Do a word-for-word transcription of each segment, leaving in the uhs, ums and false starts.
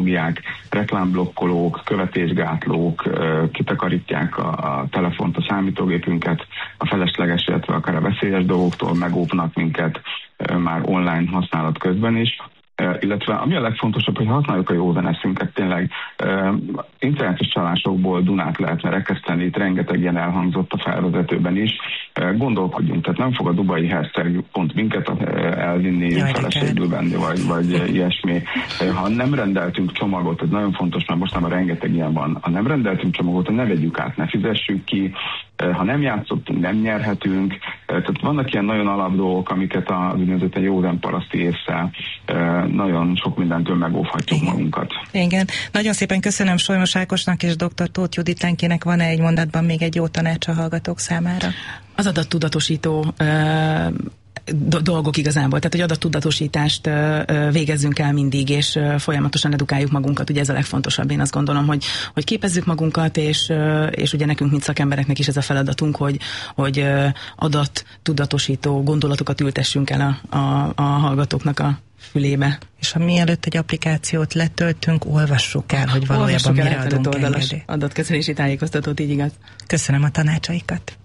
technológiák, reklámblokkolók, követésgátlók kitakarítják a, a telefont, a számítógépünket, a felesleges, illetve akár a veszélyes dolgoktól megóvnak minket már online használat közben is. Illetve ami a legfontosabb, hogy használjuk a józaneszünket, tényleg uh, internetes csalásokból Dunát lehetne rekeszteni, itt rengeteg ilyen elhangzott a felvezetőben is. Uh, gondolkodjunk, tehát nem fog a dubai herceg pont minket uh, elvinni, feleségül venni, vagy, vagy uh, ilyesmi. Uh, ha nem rendeltünk csomagot, ez nagyon fontos, mert most már rengeteg ilyen van, ha nem rendeltünk csomagot, ne vegyük át, ne fizessük ki, uh, ha nem játszottunk, nem nyerhetünk. Uh, tehát vannak ilyen nagyon alap dolgok, amiket a úgynevezett józan paraszti észre uh, nagyon sok mindentől megóvhatjuk Igen. magunkat. Igen. Nagyon szépen köszönöm Solymos Ákosnak és dr. Tóth Judit Lenkének. Van-e egy mondatban még egy jó tanács a hallgatók számára? Az adattudatosító uh, dolgok igazából, tehát hogy adattudatosítást uh, végezzünk el mindig, és uh, folyamatosan edukáljuk magunkat, ugye ez a legfontosabb. Én azt gondolom, hogy, hogy képezzük magunkat, és, uh, és ugye nekünk, mint szakembereknek is ez a feladatunk, hogy, hogy uh, adattudatosító gondolatokat ültessünk el a, a, a hallgatóknak a fülébe. És ha mielőtt egy applikációt letöltünk, olvassuk el, hogy valójában mire adunk engedélyt. Adatkezelési tájékoztatót, így igaz. Köszönöm a tanácsaikat.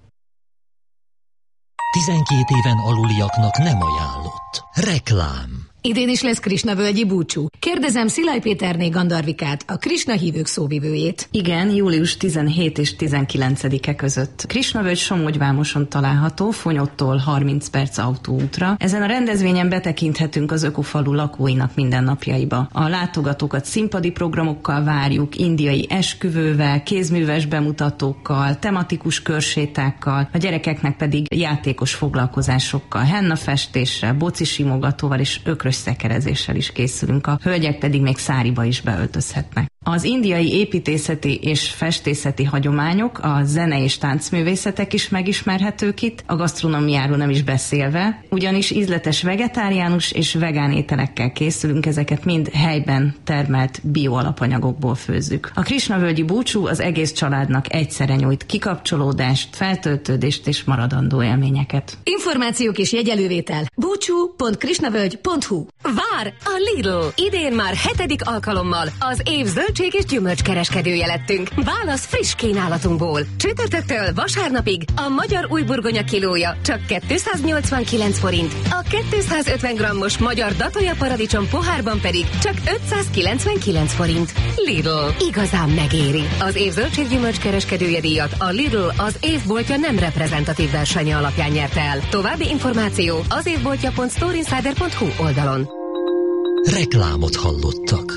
tizenkét éven aluliaknak nem ajánlott. Reklám. Idén is lesz Krisnavölgyi búcsú. Kérdezem Szilágy Péterné Gandarvikát, a Krisna hívők szóvivőjét. Igen, július tizenhetedike és tizenkilencedike között. Krisnavölgy Somogyvámoson található, Fonyottól harminc perc autóútra. Ezen a rendezvényen betekinthetünk az ökofalu lakóinak mindennapjaiba. A látogatókat színpadi programokkal várjuk, indiai esküvővel, kézműves bemutatókkal, tematikus körsétákkal, a gyerekeknek pedig játékos foglalkozásokkal, hennafestéssel, bocisimogatóval és ökrös szekerezéssel is készülünk, a hölgyek pedig még száriba is beöltözhetnek. Az indiai építészeti és festészeti hagyományok, a zene és táncművészetek is megismerhetők itt, a gasztronómiáról nem is beszélve, ugyanis ízletes vegetáriánus és vegán ételekkel készülünk, ezeket mind helyben termelt bioalapanyagokból főzzük. A Krisnavölgyi búcsú az egész családnak egyszerre nyújt kikapcsolódást, feltöltődést és maradandó élményeket. Információk és jegyelővétel búcsú pont krisnavölgy pont hu. Vár a Lidl! Idén már hetedik alkalommal az év zöldség és gyümölcskereskedője lettünk. Válasz friss kínálatunkból. Csütörtöktől vasárnapig a magyar újburgonya kilója csak kétszáznyolcvankilenc forint, a kétszázötven grammos magyar datolja paradicsom pohárban pedig csak ötszázkilencvenkilenc forint. Lidl. Igazán megéri. Az év zöldséggyümölcskereskedője díjat a Lidl az évboltja nem reprezentatív versenye alapján nyerte el. További információ az évboltja pont storeinsider pont hu oldalon. Reklámot hallottak.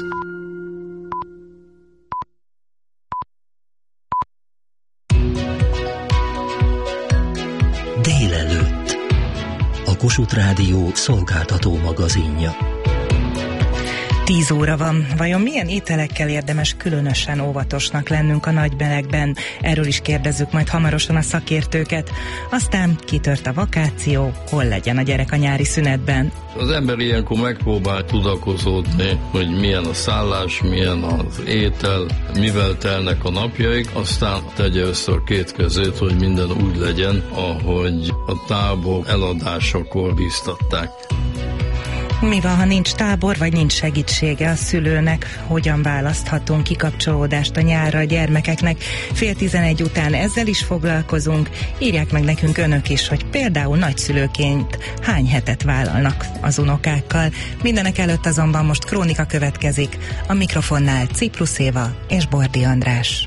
Délelőtt. A Kossuth Rádió szolgáltató magazinja. Tíz óra van. Vajon milyen ételekkel érdemes különösen óvatosnak lennünk a nagy melegben? Erről is kérdezzük majd hamarosan a szakértőket. Aztán kitört a vakáció, hol legyen a gyerek a nyári szünetben? Az ember ilyenkor megpróbál tudakozódni, hogy milyen a szállás, milyen az étel, mivel telnek a napjaik, aztán tegye össze a két kezét, hogy minden úgy legyen, ahogy a tábor eladásakor bíztatták. Mi van, ha nincs tábor, vagy nincs segítsége a szülőnek? Hogyan választhatunk kikapcsolódást a nyárra a gyermekeknek? Fél tizenegy után ezzel is foglalkozunk. Írják meg nekünk önök is, hogy például nagyszülőként hány hetet vállalnak az unokákkal. Mindenek előtt azonban most krónika következik. A mikrofonnál Ciprus Éva és Bordi András.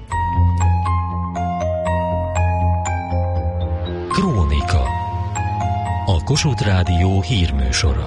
Krónika. A Kossuth Rádió hírműsora.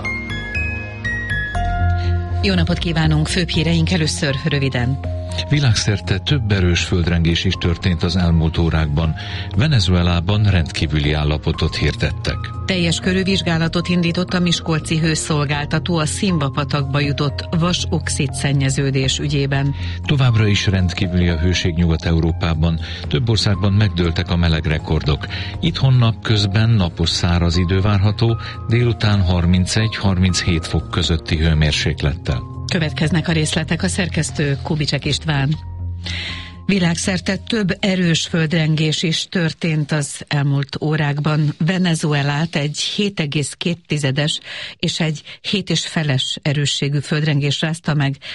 Jó napot kívánunk, főbb híreink először röviden. Világszerte több erős földrengés is történt az elmúlt órákban. Venezuelában rendkívüli állapotot hirdettek. Teljes körű vizsgálatot indított a miskolci hőszolgáltató a Szimba-patakba jutott vas-oxid szennyeződés ügyében. Továbbra is rendkívüli a hőség Nyugat-Európában. Több országban megdőltek a melegrekordok. Itthon napközben napos száraz idő várható, délután harmincegy-harminchét fok közötti hőmérséklettel. Következnek a részletek, a szerkesztő Kubicsek István. Világszerte több erős földrengés is történt az elmúlt órákban. Venezuelát egy hét egész két és egy hét és feles erősségű földrengés rázta meg,